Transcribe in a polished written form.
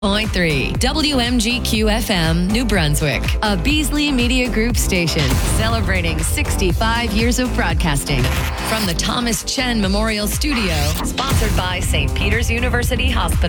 101.3 WMGQ FM, New Brunswick, a Beasley Media Group station celebrating 65 years of broadcasting from the Thomas Chen Memorial Studio, sponsored by St. Peter's University Hospital.